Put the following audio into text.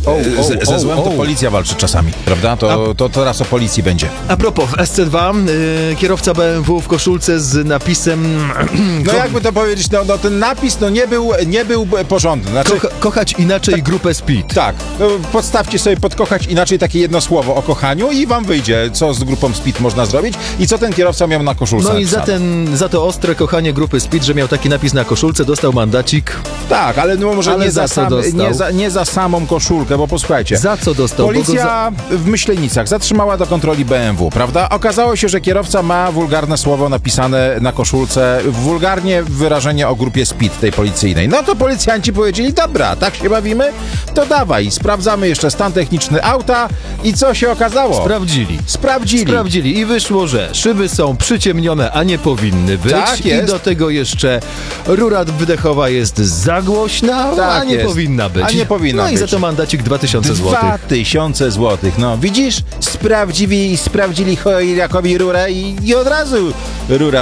Ze złem to policja walczy czasami, prawda? To teraz o policji będzie. A propos, w SC2 kierowca BMW w koszulce z napisem... No jakby to powiedzieć, no ten napis nie był porządny. Znaczy, kochać inaczej grupę Speed. Tak, podstawcie sobie podkochać inaczej takie jedno słowo o kochaniu i wam wyjdzie, co z grupą Speed można zrobić i co ten kierowca miał na koszulce. No i za to ostre kochanie grupy Speed, że miał taki napis na koszulce, dostał mandacik. Tak, ale no może nie za samą koszulkę, bo posłuchajcie. Za co dostał? Policja w Myślenicach zatrzymała do kontroli BMW, prawda? Okazało się, że kierowca ma wulgarne słowo napisane na koszulce, wulgarnie wyrażenie o grupie Speed tej policyjnej. No to policjanci powiedzieli, dobra, tak się bawimy, to dawaj, sprawdzamy jeszcze stan techniczny auta i co się okazało? Sprawdzili i wyszło, że szyby są przyciemnione, a nie powinny być. Tak jest. I do tego jeszcze rura wydechowa jest za głośna, tak a nie jest. powinna być. No i za to mandacik 2000 zł. 2000 zł. No widzisz, sprawdzili chojrakowi rurę i od razu rura